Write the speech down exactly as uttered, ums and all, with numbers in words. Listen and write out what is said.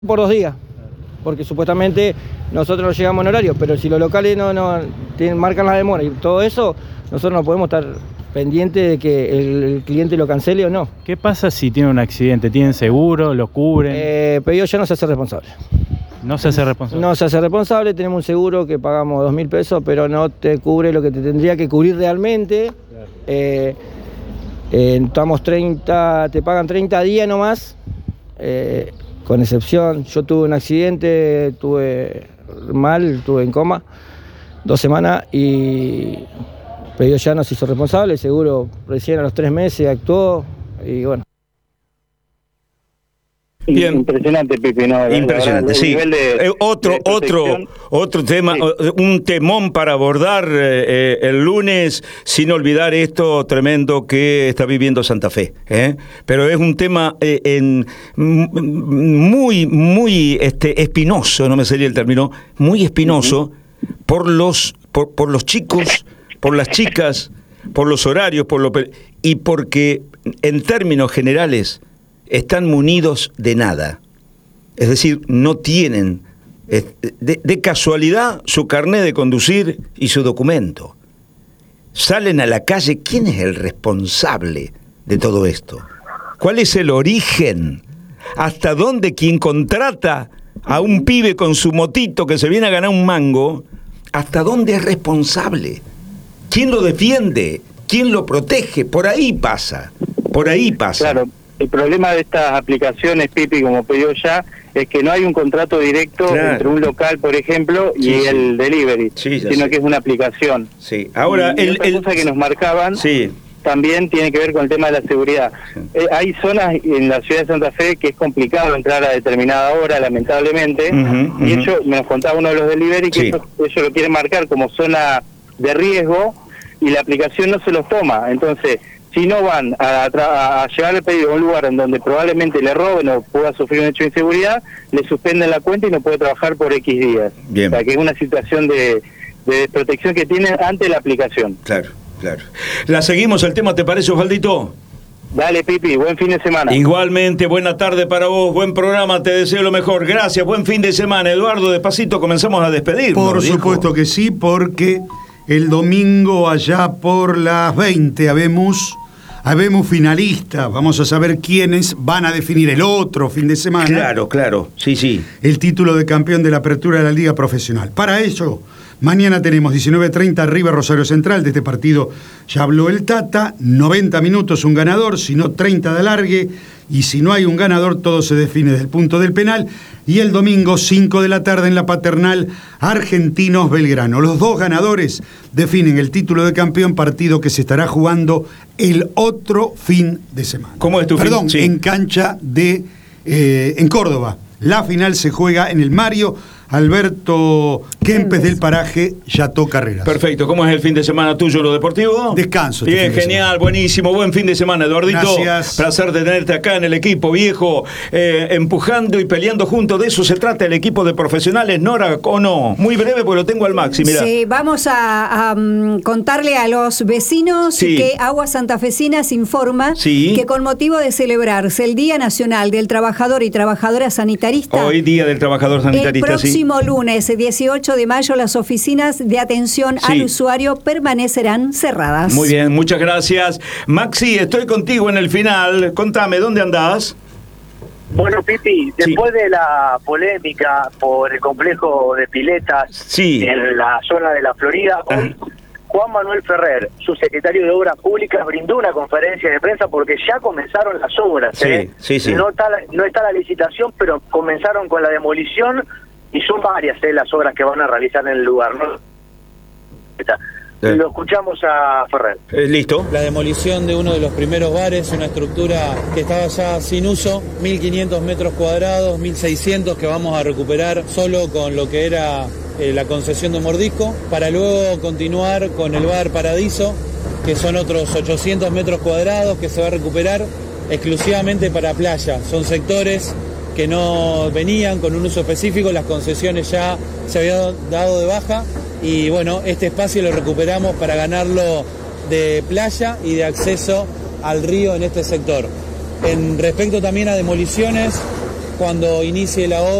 por dos días, porque supuestamente nosotros no llegamos en horario, pero si los locales no, no tienen, marcan la demora y todo eso, nosotros no podemos estar pendientes de que el, el cliente lo cancele o no. ¿Qué pasa si tiene un accidente? ¿Tienen seguro? ¿Lo cubren? Eh, Pedido Ya no se hace responsable. ¿No se hace responsable? No se hace responsable, tenemos un seguro que pagamos dos mil pesos, pero no te cubre lo que te tendría que cubrir realmente. Claro. Eh, eh, estamos treinta, te pagan treinta días nomás. Eh, Con excepción, yo tuve un accidente, estuve mal, estuve en coma dos semanas y Pedido Ya no se hizo responsable, seguro recién a los tres meses actuó y bueno. Bien. Impresionante, Pipi, ¿no? Impresionante, sí. De, eh, otro, de otro, otro tema, sí. Un temón para abordar eh, el lunes, sin olvidar esto tremendo que está viviendo Santa Fe. ¿eh? Pero es un tema eh, en, muy, muy este, espinoso, no me salía el término, muy espinoso uh-huh. por los, por, por los chicos, por las chicas, por los horarios, por lo y porque en términos generales están munidos de nada, es decir, no tienen de, de casualidad su carnet de conducir y su documento. Salen a la calle, ¿quién es el responsable de todo esto? ¿Cuál es el origen? ¿Hasta dónde quien contrata a un pibe con su motito que se viene a ganar un mango, hasta dónde es responsable? ¿Quién lo defiende? ¿Quién lo protege? Por ahí pasa, por ahí pasa. Claro. El problema de estas aplicaciones, Pipi, como Pedido Ya, es que no hay un contrato directo claro. entre un local, por ejemplo, y sí, el sí. delivery, sí, sino sé. que es una aplicación. Sí. Ahora, y el, otra el... cosa que nos marcaban sí. también tiene que ver con el tema de la seguridad. Sí. Eh, hay zonas en la ciudad de Santa Fe que es complicado entrar a determinada hora, lamentablemente, uh-huh, y uh-huh. ellos, me nos contaba uno de los delivery, que sí. ellos, ellos lo quieren marcar como zona de riesgo, y la aplicación no se los toma. Entonces, si no van a, a, a llevar el pedido a un lugar en donde probablemente le roben o pueda sufrir un hecho de inseguridad, le suspenden la cuenta y no puede trabajar por X días. Bien. O sea, que es una situación de, de desprotección que tiene ante la aplicación. Claro, claro. La seguimos el tema, ¿te parece, Osvaldito? Dale, Pipi, buen fin de semana. Igualmente, buena tarde para vos, buen programa, te deseo lo mejor. Gracias, buen fin de semana. Eduardo, despacito comenzamos a despedirnos. Por supuesto dijo. que sí, porque el domingo allá por las veinte habemos... Habemos finalistas, vamos a saber quiénes van a definir el otro fin de semana. Claro, claro, sí, sí. El título de campeón de la apertura de la Liga Profesional. Para ello, mañana tenemos diecinueve treinta River Rosario Central. De este partido ya habló el Tata. noventa minutos un ganador, si no treinta de alargue. Y si no hay un ganador, todo se define desde el punto del penal. Y el domingo, cinco de la tarde en la Paternal, Argentinos Belgrano. Los dos ganadores definen el título de campeón, partido que se estará jugando el otro fin de semana. ¿Cómo es tu Perdón, fin? Sí. en cancha de... Eh, en Córdoba. La final se juega en el Mario Alberto Kempes del Paraje Yató Carreras. Perfecto. ¿Cómo es el fin de semana tuyo, lo deportivo? Descanso. Bien, este genial, buenísimo. Buen fin de semana, Eduardito. Gracias. Placer de tenerte acá en el equipo, viejo. Eh, empujando y peleando juntos. De eso se trata el equipo de profesionales, Nora, ¿o no? Muy breve, porque lo tengo al máximo. Mirá. Sí, vamos a, a um, contarle a los vecinos sí. que Aguas Santafesinas informa sí. que con motivo de celebrarse el Día Nacional del Trabajador y Trabajadora Sanitarista. Hoy, Día del Trabajador Sanitarista, el próximo sí. lunes dieciocho de mayo las oficinas de atención sí. al usuario permanecerán cerradas. Muy bien, muchas gracias. Maxi, estoy contigo en el final. Contame, ¿dónde andás? Bueno, Pipi, después sí. de la polémica por el complejo de piletas sí. en la zona de la Florida, hoy Juan Manuel Ferrer, su secretario de Obras Públicas, brindó una conferencia de prensa porque ya comenzaron las obras. Sí, ¿eh? sí, sí. No está, la, no está la licitación, pero comenzaron con la demolición y son varias ¿eh? las obras que van a realizar en el lugar, ¿no? Está. Eh. Lo escuchamos a Ferrer. Eh, ¿Listo? La demolición de uno de los primeros bares, una estructura que estaba ya sin uso, mil quinientos metros cuadrados, mil seiscientos que vamos a recuperar solo con lo que era eh, la concesión de Mordisco, para luego continuar con el bar Paradiso, que son otros ochocientos metros cuadrados que se va a recuperar exclusivamente para playa. Son sectores que no venían con un uso específico, las concesiones ya se habían dado de baja y bueno, este espacio lo recuperamos para ganarlo de playa y de acceso al río en este sector. En respecto también a demoliciones, cuando inicie la obra.